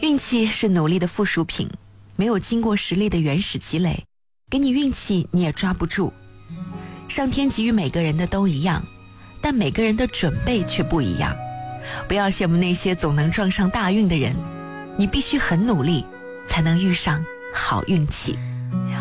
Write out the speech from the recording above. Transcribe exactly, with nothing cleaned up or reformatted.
运气是努力的附属品，没有经过实力的原始积累，给你运气你也抓不住。上天给予每个人的都一样，但每个人的准备却不一样。不要羡慕那些总能撞上大运的人，你必须很努力才能遇上好运气。